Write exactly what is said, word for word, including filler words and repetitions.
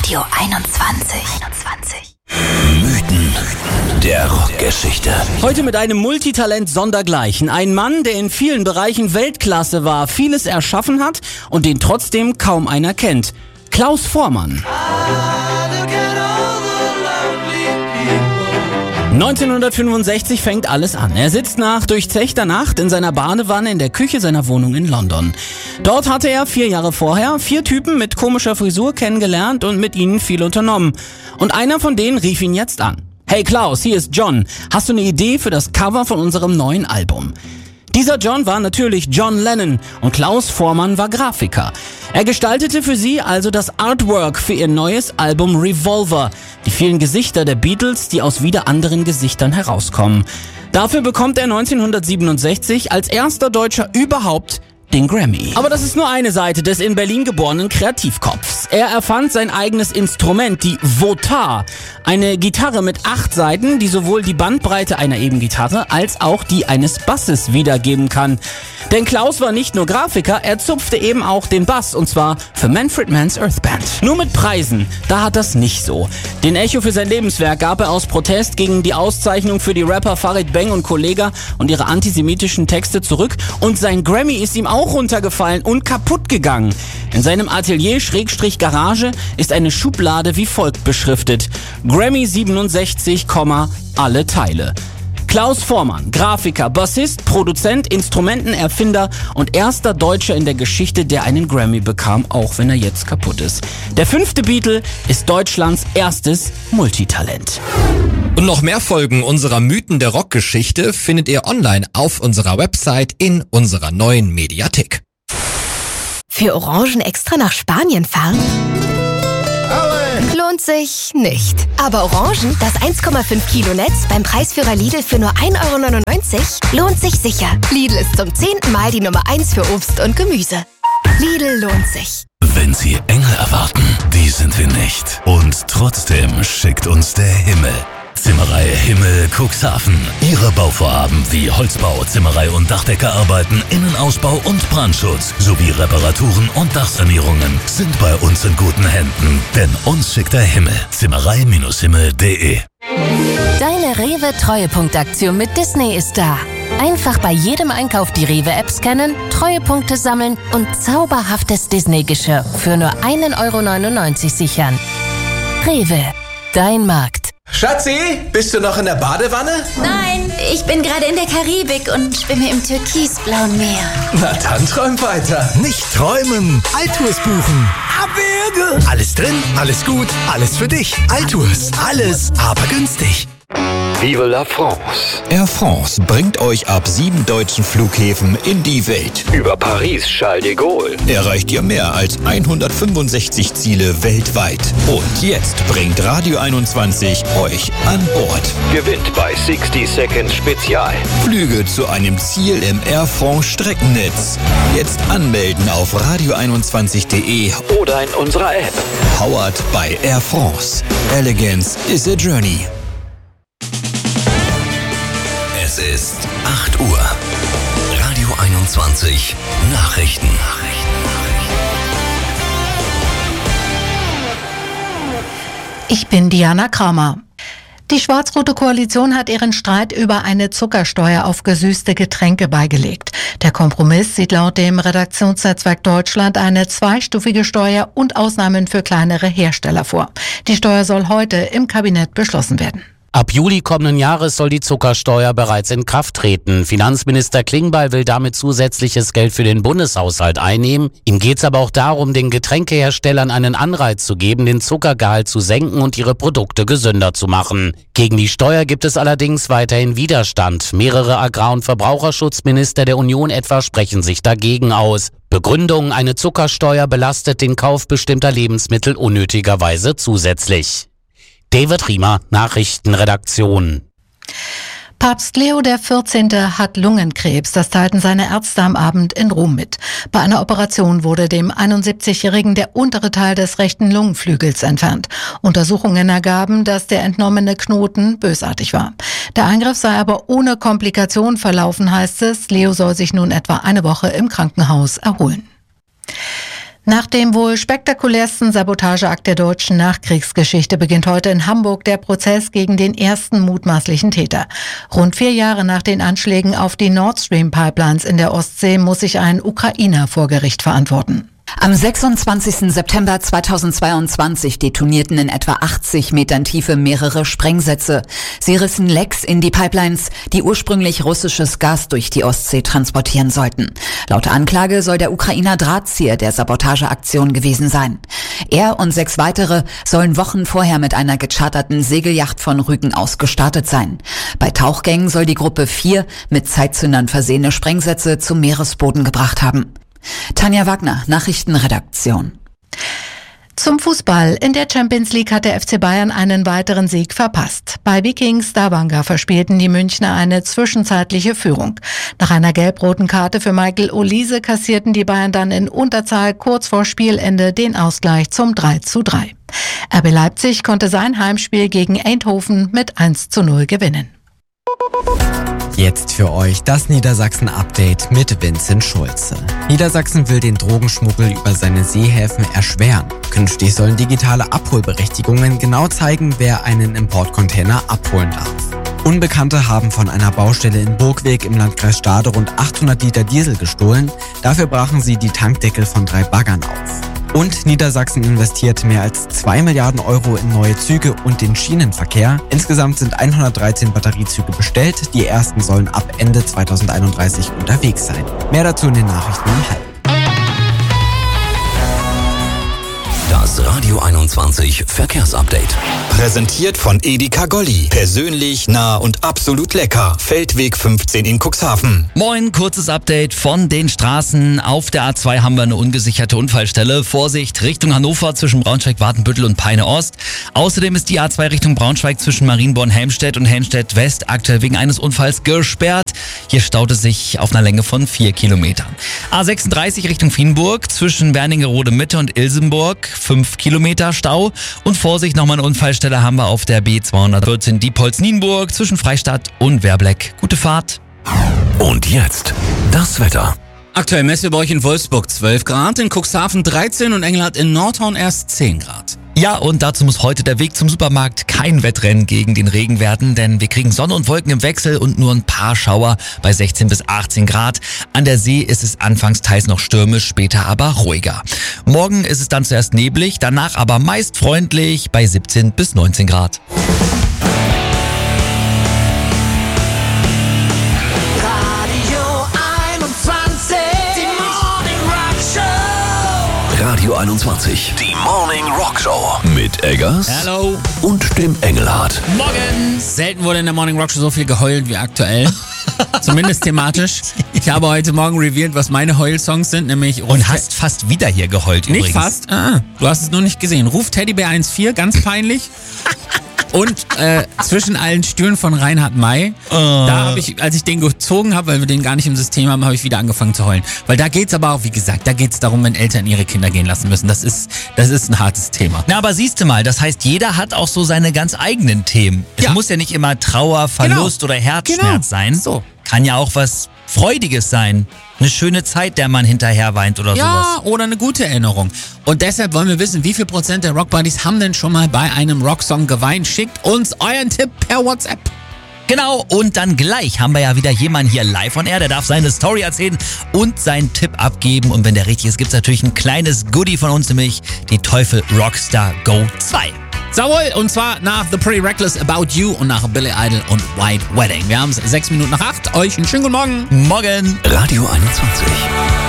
Radio einundzwanzig. einundzwanzig. Mythen der Rockgeschichte. Heute mit einem Multitalent sondergleichen. Ein Mann, der in vielen Bereichen Weltklasse war, vieles erschaffen hat und den trotzdem kaum einer kennt. Klaus Voormann. neunzehnhundertfünfundsechzig fängt alles an. Er sitzt nach durchzechter Nacht in seiner Badewanne in der Küche seiner Wohnung in London. Dort hatte er vier Jahre vorher vier Typen mit komischer Frisur kennengelernt und mit ihnen viel unternommen. Und einer von denen rief ihn jetzt an. Hey Klaus, hier ist John. Hast du eine Idee für das Cover von unserem neuen Album? Dieser John war natürlich John Lennon und Klaus Voormann war Grafiker. Er gestaltete für sie also das Artwork für ihr neues Album Revolver, die vielen Gesichter der Beatles, die aus wieder anderen Gesichtern herauskommen. Dafür bekommt er neunzehnhundertsiebenundsechzig als erster Deutscher überhaupt den Grammy. Aber das ist nur eine Seite des in Berlin geborenen Kreativkopfs. Er erfand sein eigenes Instrument, die Votar, eine Gitarre mit acht Saiten, die sowohl die Bandbreite einer E-Gitarre als auch die eines Basses wiedergeben kann. Denn Klaus war nicht nur Grafiker, er zupfte eben auch den Bass, und zwar für Manfred Mann's Earth Band. Nur mit Preisen, da hat das nicht so. Den Echo für sein Lebenswerk gab er aus Protest gegen die Auszeichnung für die Rapper Farid Bang und Kollega und ihre antisemitischen Texte zurück, und sein Grammy ist ihm auch runtergefallen und kaputt gegangen. In seinem Atelier-Garage ist eine Schublade wie folgt beschriftet: Grammy siebenundsechzig, alle Teile. Klaus Voormann, Grafiker, Bassist, Produzent, Instrumentenerfinder und erster Deutscher in der Geschichte, der einen Grammy bekam, auch wenn er jetzt kaputt ist. Der fünfte Beatle ist Deutschlands erstes Multitalent. Und noch mehr Folgen unserer Mythen der Rockgeschichte findet ihr online auf unserer Website in unserer neuen Mediathek. Für Orangen extra nach Spanien fahren? Lohnt sich nicht. Aber Orangen, das eins Komma fünf Kilo Netz beim Preisführer Lidl für nur ein Euro neunundneunzig, lohnt sich sicher. Lidl ist zum zehnten Mal die Nummer eins für Obst und Gemüse. Lidl lohnt sich. Wenn Sie Engel erwarten, die sind wir nicht. Und trotzdem schickt uns der Himmel. Zimmerei Himmel Cuxhaven. Ihre Bauvorhaben wie Holzbau, Zimmerei und Dachdeckerarbeiten, Innenausbau und Brandschutz sowie Reparaturen und Dachsanierungen sind bei uns in guten Händen. Denn uns schickt der Himmel. Zimmerei Himmel punkt de. Deine Rewe-Treuepunktaktion mit Disney ist da. Einfach bei jedem Einkauf die Rewe-App scannen, Treuepunkte sammeln und zauberhaftes Disney-Geschirr für nur ein Euro neunundneunzig sichern. Rewe, dein Markt. Schatzi, bist du noch in der Badewanne? Nein, ich bin gerade in der Karibik und schwimme im türkisblauen Meer. Na dann träum weiter. Nicht träumen, Altours buchen. Abwürge. Alles drin, alles gut, alles für dich. Altours, alles, aber günstig. Vive la France. Air France bringt euch ab sieben deutschen Flughäfen in die Welt. Über Paris, Charles de Gaulle. Erreicht ihr mehr als hundertfünfundsechzig Ziele weltweit. Und jetzt bringt Radio einundzwanzig euch an Bord. Gewinnt bei sixty Seconds Spezial. Flüge zu einem Ziel im Air France Streckennetz. Jetzt anmelden auf radio einundzwanzig punkt de oder in unserer App. Powered by Air France. Elegance is a journey. Es ist acht Uhr. Radio einundzwanzig. Nachrichten. Ich bin Diana Kramer. Die schwarz-rote Koalition hat ihren Streit über eine Zuckersteuer auf gesüßte Getränke beigelegt. Der Kompromiss sieht laut dem Redaktionsnetzwerk Deutschland eine zweistufige Steuer und Ausnahmen für kleinere Hersteller vor. Die Steuer soll heute im Kabinett beschlossen werden. Ab Juli kommenden Jahres soll die Zuckersteuer bereits in Kraft treten. Finanzminister Klingbeil will damit zusätzliches Geld für den Bundeshaushalt einnehmen. Ihm geht es aber auch darum, den Getränkeherstellern einen Anreiz zu geben, den Zuckergehalt zu senken und ihre Produkte gesünder zu machen. Gegen die Steuer gibt es allerdings weiterhin Widerstand. Mehrere Agrar- und Verbraucherschutzminister der Union etwa sprechen sich dagegen aus. Begründung: eine Zuckersteuer belastet den Kauf bestimmter Lebensmittel unnötigerweise zusätzlich. David Riemer, Nachrichtenredaktion. Papst Leo der vierzehnte hat Lungenkrebs, das teilten seine Ärzte am Abend in Rom mit. Bei einer Operation wurde dem einundsiebzigjährigen der untere Teil des rechten Lungenflügels entfernt. Untersuchungen ergaben, dass der entnommene Knoten bösartig war. Der Eingriff sei aber ohne Komplikation verlaufen, heißt es. Leo soll sich nun etwa eine Woche im Krankenhaus erholen. Nach dem wohl spektakulärsten Sabotageakt der deutschen Nachkriegsgeschichte beginnt heute in Hamburg der Prozess gegen den ersten mutmaßlichen Täter. Rund vier Jahre nach den Anschlägen auf die Nord Stream Pipelines in der Ostsee muss sich ein Ukrainer vor Gericht verantworten. Am sechsundzwanzigsten September zweitausendzweiundzwanzig detonierten in etwa achtzig Metern Tiefe mehrere Sprengsätze. Sie rissen Lecks in die Pipelines, die ursprünglich russisches Gas durch die Ostsee transportieren sollten. Laut Anklage soll der Ukrainer Drahtzieher der Sabotageaktion gewesen sein. Er und sechs weitere sollen Wochen vorher mit einer gecharterten Segelyacht von Rügen aus gestartet sein. Bei Tauchgängen soll die Gruppe vier mit Zeitzündern versehene Sprengsätze zum Meeresboden gebracht haben. Tanja Wagner, Nachrichtenredaktion. Zum Fußball. In der Champions League hat der F C Bayern einen weiteren Sieg verpasst. Bei Viking Stavanger verspielten die Münchner eine zwischenzeitliche Führung. Nach einer gelb-roten Karte für Michael Olise kassierten die Bayern dann in Unterzahl kurz vor Spielende den Ausgleich zum drei zu drei. R B Leipzig konnte sein Heimspiel gegen Eindhoven mit eins zu null gewinnen. Jetzt für euch das Niedersachsen-Update mit Vincent Schulze. Niedersachsen will den Drogenschmuggel über seine Seehäfen erschweren. Künftig sollen digitale Abholberechtigungen genau zeigen, wer einen Importcontainer abholen darf. Unbekannte haben von einer Baustelle in Burgweg im Landkreis Stade rund achthundert Liter Diesel gestohlen. Dafür brachen sie die Tankdeckel von drei Baggern auf. Und Niedersachsen investiert mehr als zwei Milliarden Euro in neue Züge und den Schienenverkehr. Insgesamt sind hundertdreizehn Batteriezüge bestellt. Die ersten sollen ab Ende zweitausendeinunddreißig unterwegs sein. Mehr dazu in den Nachrichten um halb. Das Radio einundzwanzig Verkehrsupdate. Präsentiert von Edeka Golli. Persönlich, nah und absolut lecker. Feldweg fünfzehn in Cuxhaven. Moin, kurzes Update von den Straßen. Auf der A zwei haben wir eine ungesicherte Unfallstelle. Vorsicht, Richtung Hannover zwischen Braunschweig, Watenbüttel und Peine Ost. Außerdem ist die A zwei Richtung Braunschweig zwischen Marienborn-Helmstedt und Helmstedt West aktuell wegen eines Unfalls gesperrt. Hier staut es sich auf einer Länge von vier Kilometern. A sechsunddreißig Richtung Fienburg zwischen Wernigerode Mitte und Ilsenburg. fünf Kilometer Stau. Und Vorsicht, nochmal eine Unfallstelle haben wir auf der B zweihundertvierzehn Diepholz-Nienburg zwischen Freistadt und Werbleck. Gute Fahrt. Und jetzt das Wetter. Aktuell messen wir bei euch in Wolfsburg zwölf Grad, in Cuxhaven dreizehn und Engelhardt in Nordhorn erst zehn Grad. Ja, und dazu muss heute der Weg zum Supermarkt kein Wettrennen gegen den Regen werden, denn wir kriegen Sonne und Wolken im Wechsel und nur ein paar Schauer bei sechzehn bis achtzehn Grad. An der See ist es anfangs teils noch stürmisch, später aber ruhiger. Morgen ist es dann zuerst neblig, danach aber meist freundlich bei siebzehn bis neunzehn Grad. Radio einundzwanzig, die Morning Rock Show mit Eggers Hello. und dem Engelhardt. Morgen! Selten wurde in der Morning Rock Show so viel geheult wie aktuell. Zumindest thematisch. Ich habe heute Morgen revealed, was meine Heulsongs sind, nämlich... Und hast fast wieder hier geheult nicht übrigens. Nicht fast? Ah, du hast es nur nicht gesehen. Ruf Teddybär eins vier, ganz peinlich. Und äh, zwischen allen Stühlen von Reinhard May, uh. da habe ich, als ich den gezogen habe, weil wir den gar nicht im System haben, habe ich wieder angefangen zu heulen. Weil da geht's aber auch, wie gesagt, da geht's darum, wenn Eltern ihre Kinder gehen lassen müssen. Das ist, das ist ein hartes Thema. Na, aber siehst du mal, das heißt, jeder hat auch so seine ganz eigenen Themen. Es ja. muss ja nicht immer Trauer, Verlust genau. oder Herzschmerz genau. sein. So. Kann ja auch was Freudiges sein. Eine schöne Zeit, der man hinterher weint oder ja, sowas. Ja, oder eine gute Erinnerung. Und deshalb wollen wir wissen, wie viel Prozent der Rockbuddies haben denn schon mal bei einem Rocksong geweint? Schickt uns euren Tipp per WhatsApp. Genau, und dann gleich haben wir ja wieder jemanden hier live on air, der darf seine Story erzählen und seinen Tipp abgeben. Und wenn der richtig ist, gibt's natürlich ein kleines Goodie von uns, nämlich die Teufel Rockstar Go zwei. Jawohl, und zwar nach The Pretty Reckless About You und nach Billy Idol und White Wedding. Wir haben es sechs Minuten nach acht. Euch einen schönen guten Morgen. Morgen. Radio einundzwanzig.